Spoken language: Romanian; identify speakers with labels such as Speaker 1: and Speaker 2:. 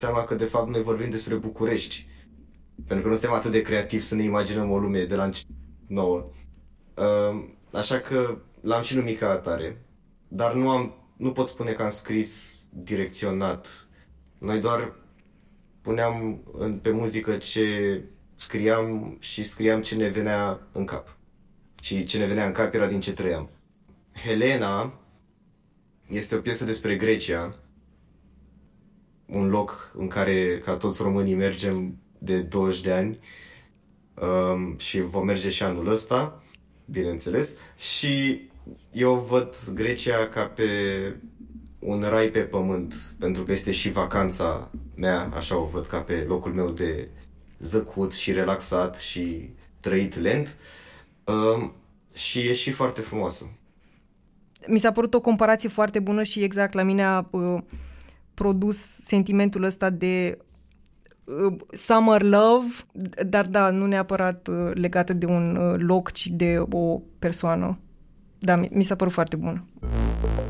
Speaker 1: seama că de fapt noi vorbim despre București. Pentru că nu suntem atât de creativi să ne imaginăm o lume de la început nouă. Așa că l-am și numit ca atare. Dar nu pot spune că am scris direcționat. Noi doar puneam pe muzică ce scriam și scriam ce ne venea în cap. Și ce ne venea în cap era din ce trăiam. Helena este o piesă despre Grecia, un loc în care, ca toți românii, mergem de 20 de ani și vom merge și anul ăsta, bineînțeles. Și eu văd Grecia ca pe un rai pe pământ, pentru că este și vacanța mea, așa o văd, ca pe locul meu de zăcut și relaxat și trăit lent. Și e și foarte frumoasă.
Speaker 2: Mi s-a părut o comparație foarte bună și exact la mine a produs sentimentul ăsta de summer love, dar da, nu neapărat legată de un loc, ci de o persoană. Da, mi s-a părut foarte bună.